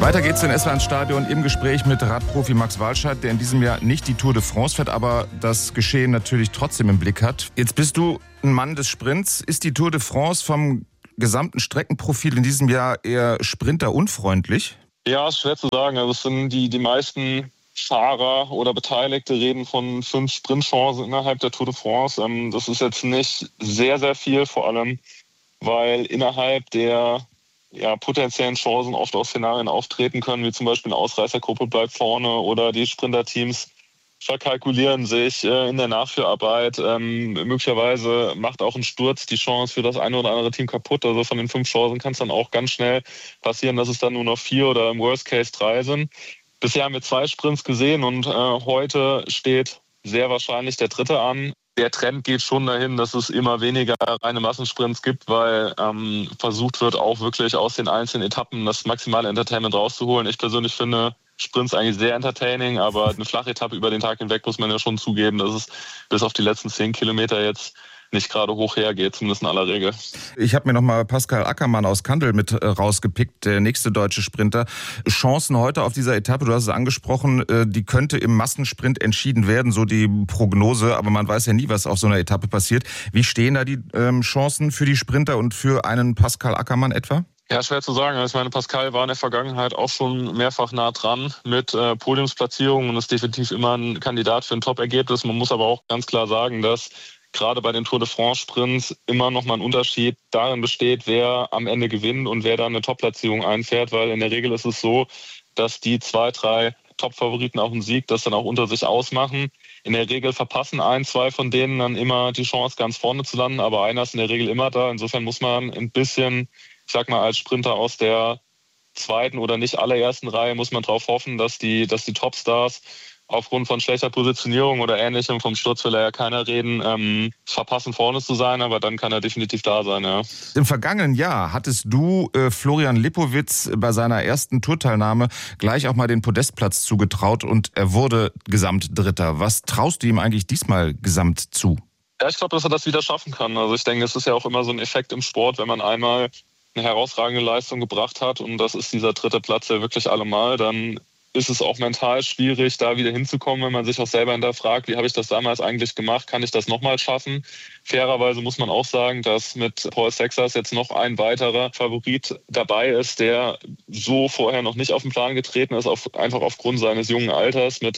Weiter geht's in SWR Stadion im Gespräch mit Radprofi Max Walscheid, der in diesem Jahr nicht die Tour de France fährt, aber das Geschehen natürlich trotzdem im Blick hat. Jetzt bist du ein Mann des Sprints. Ist die Tour de France vom gesamten Streckenprofil in diesem Jahr eher sprinterunfreundlich? Ja, ist schwer zu sagen. Also es sind die meisten Fahrer oder Beteiligte reden von 5 Sprintchancen innerhalb der Tour de France. Das ist jetzt nicht sehr, sehr viel, vor allem, weil innerhalb der potenziellen Chancen oft auch Szenarien auftreten können, wie zum Beispiel eine Ausreißergruppe bleibt vorne oder die Sprinterteams verkalkulieren sich in der Nachführarbeit. Möglicherweise macht auch ein Sturz die Chance für das eine oder andere Team kaputt. Also von den 5 Chancen kann es dann auch ganz schnell passieren, dass es dann nur noch 4 oder im Worst Case 3 sind. Bisher haben wir 2 Sprints gesehen und heute steht sehr wahrscheinlich der 3. an. Der Trend geht schon dahin, dass es immer weniger reine Massensprints gibt, weil versucht wird, auch wirklich aus den einzelnen Etappen das maximale Entertainment rauszuholen. Ich persönlich finde Sprints eigentlich sehr entertaining, aber eine flache Etappe über den Tag hinweg muss man ja schon zugeben, dass es bis auf die letzten 10 Kilometer jetzt nicht gerade hoch hergeht, zumindest in aller Regel. Ich habe mir nochmal Pascal Ackermann aus Kandel mit rausgepickt, der nächste deutsche Sprinter. Chancen heute auf dieser Etappe, du hast es angesprochen, die könnte im Massensprint entschieden werden, so die Prognose, aber man weiß ja nie, was auf so einer Etappe passiert. Wie stehen da die Chancen für die Sprinter und für einen Pascal Ackermann etwa? Ja, schwer zu sagen. Ich meine, Pascal war in der Vergangenheit auch schon mehrfach nah dran mit Podiumsplatzierungen und ist definitiv immer ein Kandidat für ein Top-Ergebnis. Man muss aber auch ganz klar sagen, dass gerade bei den Tour de France Sprints immer noch mal ein Unterschied darin besteht, wer am Ende gewinnt und wer dann eine Top-Platzierung einfährt, weil in der Regel ist es so, dass die 2, 3 Top-Favoriten auf den Sieg das dann auch unter sich ausmachen. In der Regel verpassen 1, 2 von denen dann immer die Chance, ganz vorne zu landen, aber einer ist in der Regel immer da. Insofern muss man ein bisschen, ich sag mal, als Sprinter aus der 2. oder nicht allerersten Reihe muss man darauf hoffen, dass die Topstars aufgrund von schlechter Positionierung oder Ähnlichem, vom Sturz will ja keiner reden, verpassen vorne zu sein, aber dann kann er definitiv da sein, ja. Im vergangenen Jahr hattest du Florian Lipowitz bei seiner ersten Tourteilnahme gleich auch mal den Podestplatz zugetraut und er wurde Gesamtdritter. Was traust du ihm eigentlich diesmal gesamt zu? Ja, ich glaube, dass er das wieder schaffen kann. Also ich denke, es ist ja auch immer so ein Effekt im Sport, wenn man einmal eine herausragende Leistung gebracht hat und das ist dieser 3. Platz ja wirklich allemal, dann ist es auch mental schwierig, da wieder hinzukommen, wenn man sich auch selber hinterfragt, wie habe ich das damals eigentlich gemacht, kann ich das nochmal schaffen? Fairerweise muss man auch sagen, dass mit Paul Sexas jetzt noch ein weiterer Favorit dabei ist, der so vorher noch nicht auf den Plan getreten ist, einfach aufgrund seines jungen Alters. Mit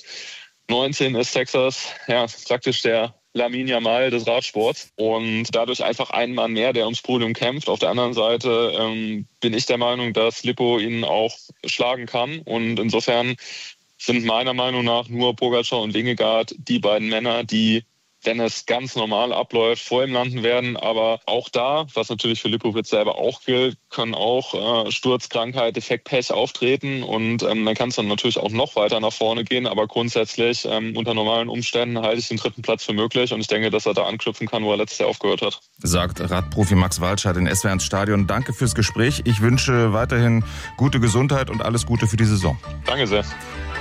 19 ist Sexas praktisch der Lamine Yamal des Radsports und dadurch einfach ein Mann mehr, der ums Podium kämpft. Auf der anderen Seite bin ich der Meinung, dass Lippo ihn auch schlagen kann und insofern sind meiner Meinung nach nur Pogačar und Vingegaard die beiden Männer, die, wenn es ganz normal abläuft, vor ihm landen werden. Aber auch da, was natürlich für Lipowitz selber auch gilt, können auch Sturz, Krankheit, Defekt, Pech auftreten. Und dann kann es dann natürlich auch noch weiter nach vorne gehen. Aber grundsätzlich unter normalen Umständen halte ich den 3. Platz für möglich. Und ich denke, dass er da anknüpfen kann, wo er letztes Jahr aufgehört hat. Sagt Radprofi Max Walscheid in SWR Stadion. Danke fürs Gespräch. Ich wünsche weiterhin gute Gesundheit und alles Gute für die Saison. Danke sehr.